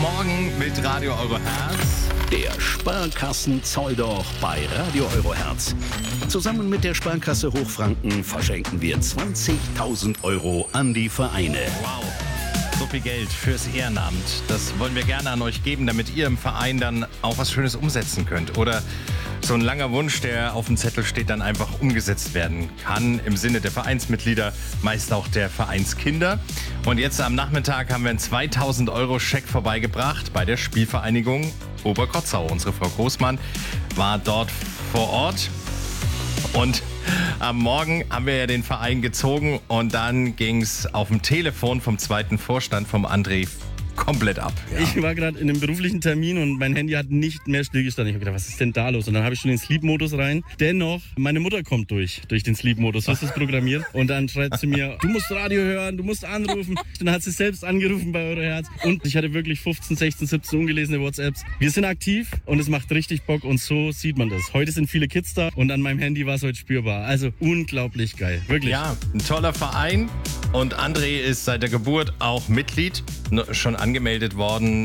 Morgen mit Radio Euro Herz. Der Sparkassen-Zolldoch bei Radio Euro Herz. Zusammen mit der Sparkasse Hochfranken verschenken wir 20.000 Euro an die Vereine. Wow, so viel Geld fürs Ehrenamt. Das wollen wir gerne an euch geben, damit ihr im Verein dann auch was Schönes umsetzen könnt. Oder so ein langer Wunsch, der auf dem Zettel steht, dann einfach umgesetzt werden kann. Im Sinne der Vereinsmitglieder, meist auch der Vereinskinder. Und jetzt am Nachmittag haben wir einen 2.000 Euro Scheck vorbeigebracht bei der Spielvereinigung Oberkotzau. Unsere Frau Großmann war dort vor Ort. Und am Morgen haben wir ja den Verein gezogen und dann ging es auf dem Telefon vom zweiten Vorstand, vom André, komplett ab. Ja. Ich war gerade in einem beruflichen Termin und mein Handy hat nicht mehr stillgestanden. Ich habe gedacht, was ist denn da los? Und dann habe ich schon den Sleep-Modus rein. Dennoch, meine Mutter kommt durch den Sleep-Modus. So ist das programmiert. Und dann schreit sie mir, du musst Radio hören, du musst anrufen. Dann hat sie selbst angerufen bei Euro Herz. Und ich hatte wirklich 15, 16, 17 ungelesene WhatsApps. Wir sind aktiv und es macht richtig Bock und so sieht man das. Heute sind viele Kids da und an meinem Handy war es heute spürbar. Also unglaublich geil, wirklich. Ja, ein toller Verein. Und André ist seit der Geburt auch Mitglied, schon angemeldet worden,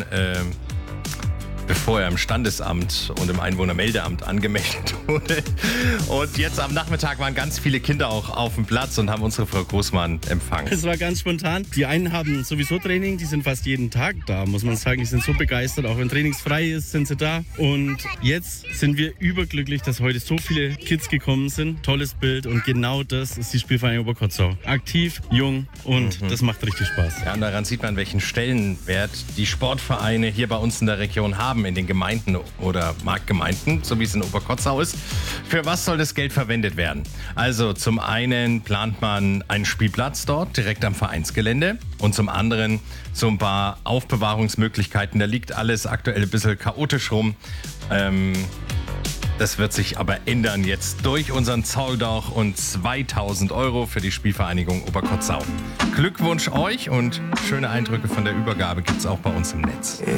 bevor er im Standesamt und im Einwohnermeldeamt angemeldet wurde. Und jetzt am Nachmittag waren ganz viele Kinder auch auf dem Platz und haben unsere Frau Großmann empfangen. Es war ganz spontan. Die einen haben sowieso Training, die sind fast jeden Tag da, muss man sagen. Die sind so begeistert, auch wenn trainingsfrei ist, sind sie da. Und jetzt sind wir überglücklich, dass heute so viele Kids gekommen sind. Tolles Bild und genau das ist die Spielvereinigung Oberkotzau. Aktiv, jung und das macht richtig Spaß. Ja, und daran sieht man, welchen Stellenwert die Sportvereine hier bei uns in der Region haben, in den Gemeinden oder Marktgemeinden, so wie es in Oberkotzau ist. Für was soll das Geld verwendet werden? Also zum einen plant man einen Spielplatz dort, direkt am Vereinsgelände, und zum anderen so ein paar Aufbewahrungsmöglichkeiten. Da liegt alles aktuell ein bisschen chaotisch rum. Das wird sich aber ändern jetzt durch unseren Zolldoch und 2.000 Euro für die Spielvereinigung Oberkotzau. Glückwunsch euch und schöne Eindrücke von der Übergabe gibt es auch bei uns im Netz.